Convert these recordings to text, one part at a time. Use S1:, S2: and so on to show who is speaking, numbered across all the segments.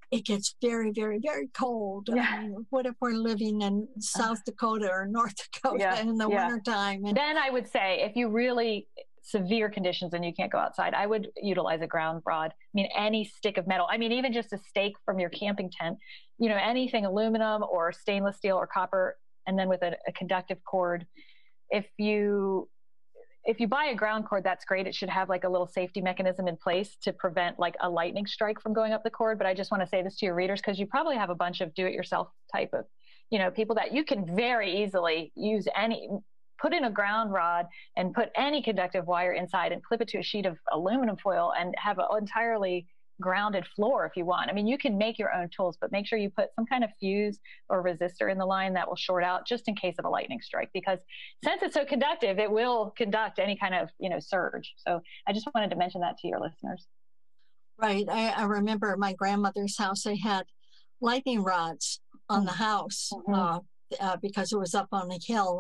S1: it gets very, very, very cold. I
S2: Yeah.
S1: mean, what if we're living in South Dakota or North Dakota
S2: Yeah.
S1: in the
S2: Yeah.
S1: wintertime? And
S2: Then I would say if you really severe conditions and you can't go outside, I would utilize a ground rod. I mean, any stick of metal. I mean, even just a stake from your camping tent, anything aluminum or stainless steel or copper, and then with a conductive cord. If you buy a ground cord, that's great. It should have like a little safety mechanism in place to prevent like a lightning strike from going up the cord. But I just want to say this to your readers, because you probably have a bunch of do-it-yourself type of, people that you can very easily put in a ground rod and put any conductive wire inside and clip it to a sheet of aluminum foil and have an entirely grounded floor if you want. I mean, you can make your own tools, but make sure you put some kind of fuse or resistor in the line that will short out just in case of a lightning strike, because since it's so conductive, it will conduct any kind of, surge. So I just wanted to mention that to your listeners.
S1: right. I remember my grandmother's house, they had lightning rods on the house. Because it was up on a hill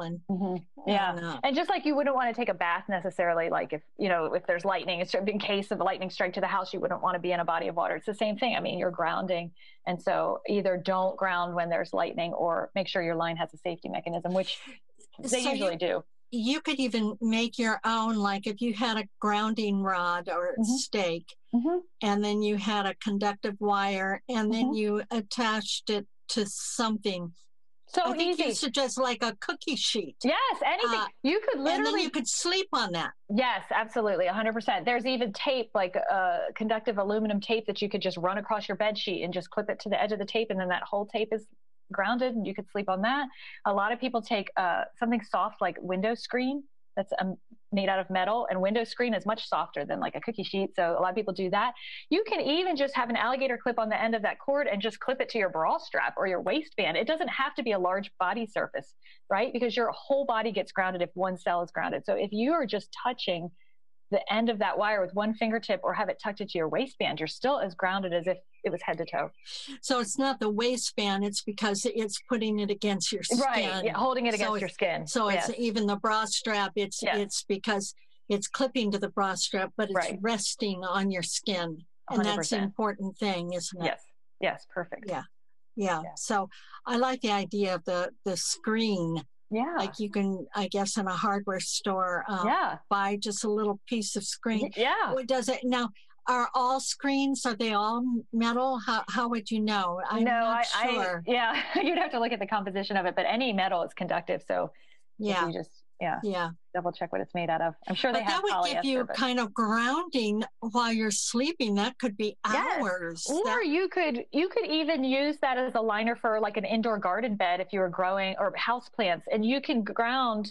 S2: and just like you wouldn't want to take a bath necessarily, like if there's lightning, in case of a lightning strike to the house, you wouldn't want to be in a body of water. It's the same thing. I mean, you're grounding, and so either don't ground when there's lightning or make sure your line has a safety mechanism, which they usually do.
S1: You could even make your own, like if you had a grounding rod or stake, and then you had a conductive wire, and then you attached it to something.
S2: So
S1: I think
S2: easy.
S1: you suggest like a cookie sheet.
S2: Yes, anything. You could literally.
S1: And then you could sleep on that.
S2: Yes, absolutely, 100%. There's even tape, like conductive aluminum tape that you could just run across your bed sheet and just clip it to the edge of the tape, and then that whole tape is grounded, and you could sleep on that. A lot of people take something soft like window screen that's made out of metal, and window screen is much softer than like a cookie sheet. So a lot of people do that. You can even just have an alligator clip on the end of that cord and just clip it to your bra strap or your waistband. It doesn't have to be a large body surface, right? Because your whole body gets grounded if one cell is grounded. So if you are just touching the end of that wire with one fingertip or have it tucked into your waistband, you're still as grounded as if it was head to toe.
S1: So it's not the waistband, it's because it's putting it against your skin.
S2: Right, yeah, holding it against your skin.
S1: So it's even the bra strap, it's because it's clipping to the bra strap, but it's resting on your skin. And 100%. That's an important thing, isn't it?
S2: Yes, perfect.
S1: Yeah. So I like the idea of the screen.
S2: Yeah.
S1: Like you can, I guess, in a hardware store, buy just a little piece of screen.
S2: Yeah.
S1: Does it now? Are all screens? Are they all metal? How would you know? I'm not sure.
S2: You'd have to look at the composition of it, but any metal is conductive. So you just double check what it's made out of. I'm sure they have polyester. That would give you
S1: kind of grounding while you're sleeping. That could be hours.
S2: Or you could even use that as a liner for like an indoor garden bed if you were growing or house plants, and you can ground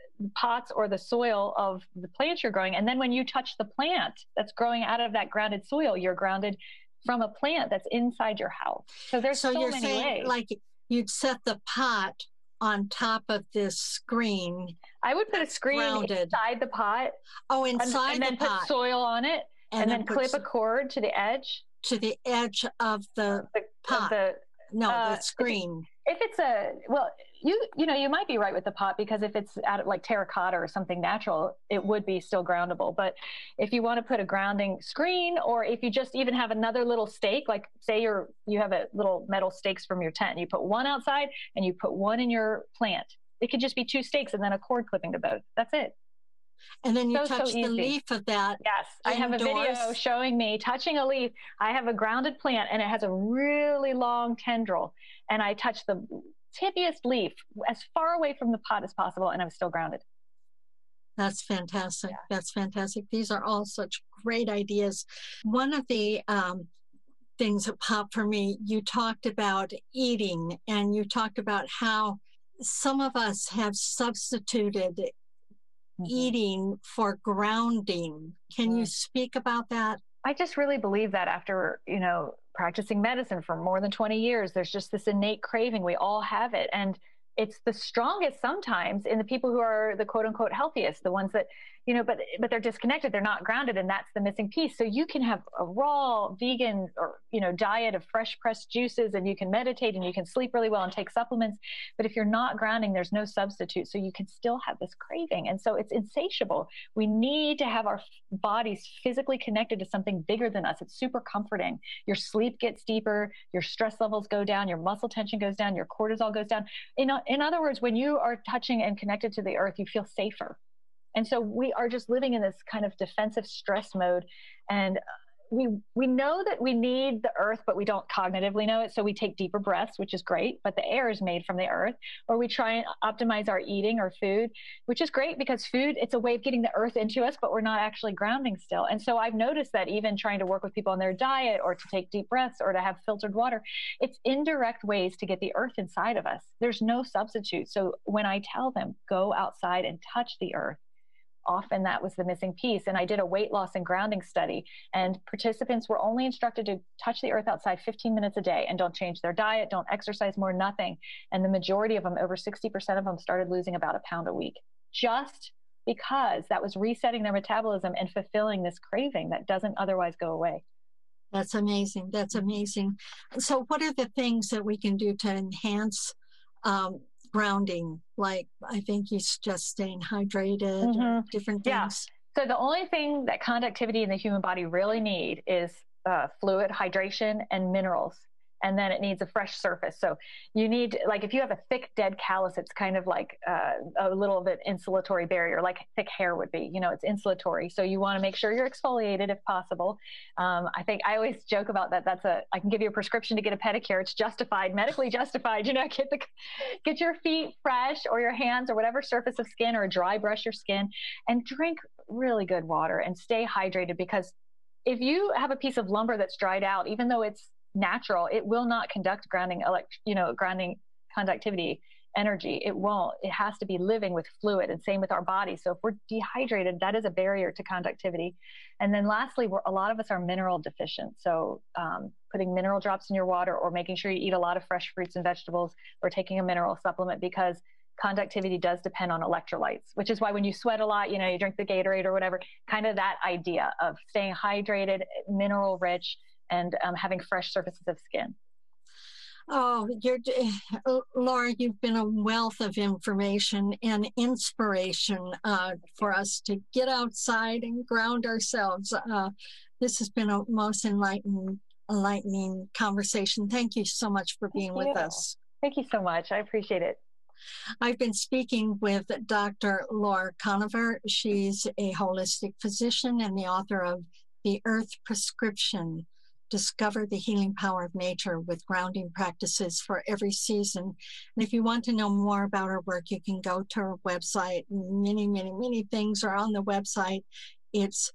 S2: pots or the soil of the plants you're growing. And then when you touch the plant that's growing out of that grounded soil, you're grounded from a plant that's inside your house. So there's so
S1: you're
S2: many
S1: saying,
S2: ways.
S1: Like you'd set the pot on top of this screen.
S2: I would put a screen inside the pot.
S1: Oh, inside
S2: and then
S1: the pot.
S2: Put soil on it, and then clip a cord to the edge.
S1: To the edge of the pot. The screen.
S2: If it's you might be right with the pot, because if it's out of like terracotta or something natural, it would be still groundable. But if you want to put a grounding screen, or if you just even have another little stake, like say you have a little metal stakes from your tent, and you put one outside and you put one in your plant. It could just be two stakes and then a cord clipping to both. That's it.
S1: And then you touch the leaf of that.
S2: Yes. I have a video showing me touching a leaf. I have a grounded plant and it has a really long tendril, and I touch the tippiest leaf as far away from the pot as possible, and I'm still grounded.
S1: That's fantastic. Yeah. That's fantastic. These are all such great ideas. One of the things that popped for me, you talked about eating, and you talked about how some of us have substituted eating for grounding. Can you speak about that?
S2: I just really believe that after, practicing medicine for more than 20 years, there's just this innate craving. We all have it. And it's the strongest sometimes in the people who are the quote unquote healthiest, the ones that, but they're disconnected. They're not grounded. And that's the missing piece. So you can have a raw vegan or, diet of fresh pressed juices, and you can meditate and you can sleep really well and take supplements. But if you're not grounding, there's no substitute. So you can still have this craving. And so it's insatiable. We need to have our bodies physically connected to something bigger than us. It's super comforting. Your sleep gets deeper, your stress levels go down, your muscle tension goes down, your cortisol goes down. In other words, when you are touching and connected to the earth, you feel safer. And so we are just living in this kind of defensive stress mode. And we know that we need the earth, but we don't cognitively know it. So we take deeper breaths, which is great, but the air is made from the earth. Or we try and optimize our eating or food, which is great because food, it's a way of getting the earth into us, but we're not actually grounding still. And so I've noticed that even trying to work with people on their diet or to take deep breaths or to have filtered water, it's indirect ways to get the earth inside of us. There's no substitute. So when I tell them, go outside and touch the earth, often that was the missing piece. And I did a weight loss and grounding study, and participants were only instructed to touch the earth outside 15 minutes a day and don't change their diet, don't exercise more, nothing. And the majority of them, over 60% of them, started losing about a pound a week, just because that was resetting their metabolism and fulfilling this craving that doesn't otherwise go away.
S1: That's amazing. That's amazing. So what are the things that we can do to enhance grounding? Like, I think he's just staying hydrated, or different things.
S2: So the only thing that conductivity in the human body really need is fluid, hydration, and minerals. And then it needs a fresh surface. So you need, like, if you have a thick, dead callus, it's kind of like a little bit insulatory barrier, like thick hair would be, it's insulatory. So you want to make sure you're exfoliated if possible. I think I always joke about that. I can give you a prescription to get a pedicure. It's justified, medically justified, get your feet fresh, or your hands, or whatever surface of skin, or a dry brush your skin, and drink really good water and stay hydrated. Because if you have a piece of lumber that's dried out, even though it's natural, it will not conduct grounding conductivity energy. It won't. It has to be living with fluid, and same with our body. So if we're dehydrated, that is a barrier to conductivity. And then lastly, a lot of us are mineral deficient. So putting mineral drops in your water, or making sure you eat a lot of fresh fruits and vegetables, or taking a mineral supplement, because conductivity does depend on electrolytes, which is why when you sweat a lot, you drink the Gatorade or whatever, kind of that idea of staying hydrated, mineral rich, and having fresh surfaces of skin.
S1: Oh, Laura, you've been a wealth of information and inspiration for us to get outside and ground ourselves. This has been a most enlightening conversation. Thank you so much for being with us.
S2: Thank you so much. I appreciate it.
S1: I've been speaking with Dr. Laura Conover. She's a holistic physician and the author of The Earth Prescription: Discover the Healing Power of Nature with Grounding Practices for Every Season. And if you want to know more about her work, you can go to her website. Many things are on the website. It's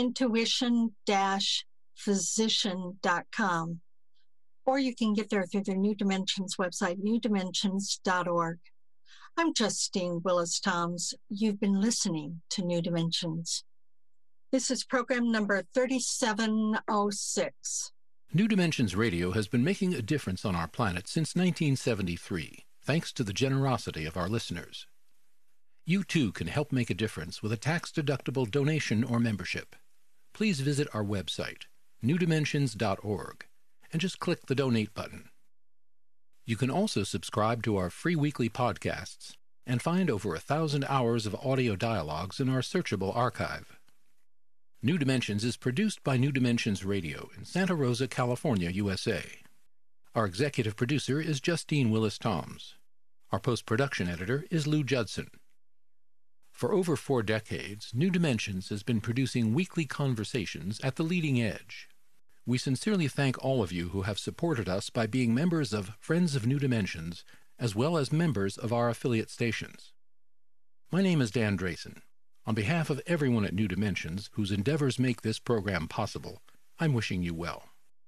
S1: intuition-physician.com. Or you can get there through the New Dimensions website, newdimensions.org. I'm Justine Willis-Toms. You've been listening to New Dimensions. This is program number 3706.
S3: New Dimensions Radio has been making a difference on our planet since 1973, thanks to the generosity of our listeners. You too can help make a difference with a tax-deductible donation or membership. Please visit our website, newdimensions.org, and just click the donate button. You can also subscribe to our free weekly podcasts and find over 1,000 hours of audio dialogues in our searchable archive. New Dimensions is produced by New Dimensions Radio in Santa Rosa, California, USA. Our executive producer is Justine Willis-Toms. Our post-production editor is Lou Judson. For over 4 decades, New Dimensions has been producing weekly conversations at the leading edge. We sincerely thank all of you who have supported us by being members of Friends of New Dimensions, as well as members of our affiliate stations. My name is Dan Drayson. On behalf of everyone at New Dimensions, whose endeavors make this program possible, I'm wishing you well.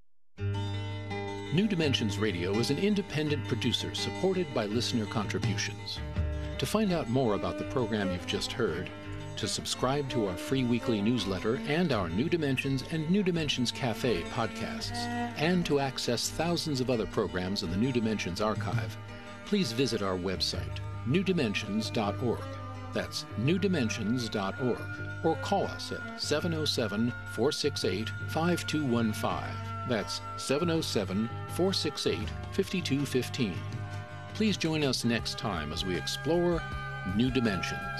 S3: New Dimensions Radio is an independent producer supported by listener contributions. To find out more about the program you've just heard, to subscribe to our free weekly newsletter and our New Dimensions and New Dimensions Cafe podcasts, and to access thousands of other programs in the New Dimensions archive, please visit our website, newdimensions.org. That's newdimensions.org, or call us at 707-468-5215. That's 707-468-5215. Please join us next time as we explore New Dimensions.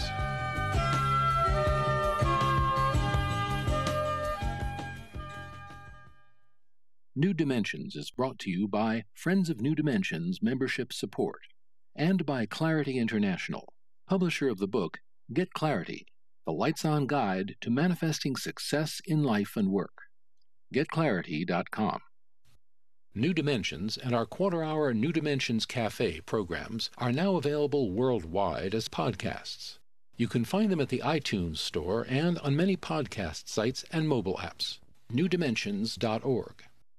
S3: New Dimensions is brought to you by Friends of New Dimensions Membership Support and by Clarity International, publisher of the book Get Clarity, the Lights-On Guide to Manifesting Success in Life and Work. GetClarity.com. New Dimensions and our quarter-hour New Dimensions Cafe programs are now available worldwide as podcasts. You can find them at the iTunes Store and on many podcast sites and mobile apps. newdimensions.org.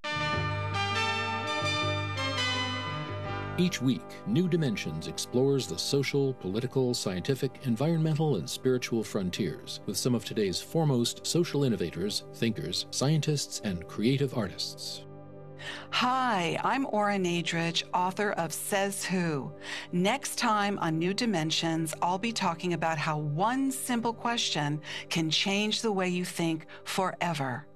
S3: Each week, New Dimensions explores the social, political, scientific, environmental, and spiritual frontiers with some of today's foremost social innovators, thinkers, scientists, and creative artists.
S4: Hi, I'm Aura Nadrich, author of Says Who. Next time on New Dimensions, I'll be talking about how one simple question can change the way you think forever.